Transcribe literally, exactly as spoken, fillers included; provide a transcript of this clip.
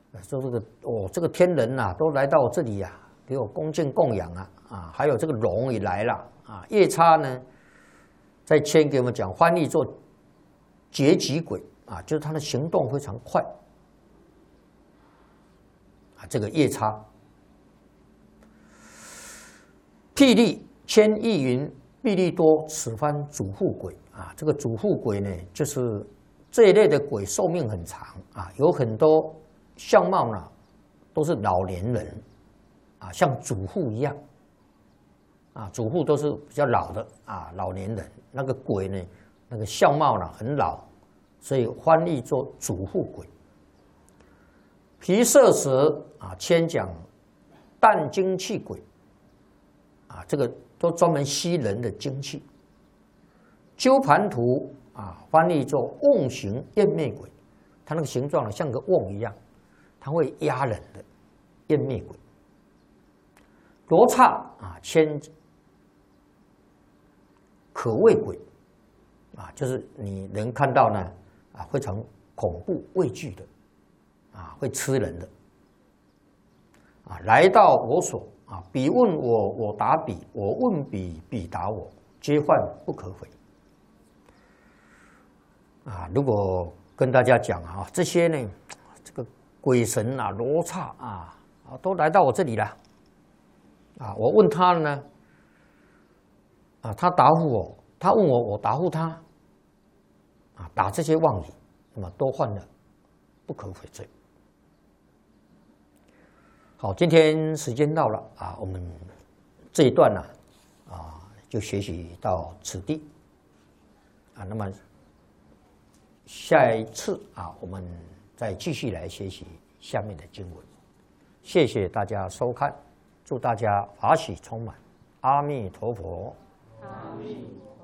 说这个哦，这个天人呐、啊，都来到这里呀、啊，给我恭敬供养啊啊，还有这个龙也来了啊。夜叉呢，在签给我们讲，翻译做劫疾鬼啊，就是他的行动非常快啊。这个夜叉，霹雳千亿云，霹雳多，此番主护鬼啊。这个主护鬼呢，就是这一类的鬼寿命很长啊，有很多相貌呢都是老年人啊，像主护一样啊，主护都是比较老的啊，老年人。那个鬼呢，那个相貌呢很老，所以翻译做主护鬼。皮色蛇啊，牵讲淡精气鬼啊，这个都专门吸人的精气。鸠盘图啊，翻译作瓮形焰灭鬼，它那个形状呢像个瓮一样，它会压人的焰灭鬼。罗刹啊，牵可畏鬼啊，就是你能看到呢啊，非常恐怖畏惧的啊，会吃人的啊，来到我所啊，彼问我，我答彼，我问彼，彼答我，皆患不可悔。啊，如果跟大家讲啊，这些呢，这个鬼神啊、罗刹啊，啊，都来到我这里了。啊，我问他呢，啊，他答复我，他问我，我答复他。啊，打这些妄语，那么都犯了不可悔罪。好，今天时间到了啊，我们这一段呢，啊，就学习到此地。啊，那么。下一次啊，我们再继续来学习下面的经文。谢谢大家收看，祝大家法喜充满，阿弥陀佛。 阿弥陀佛。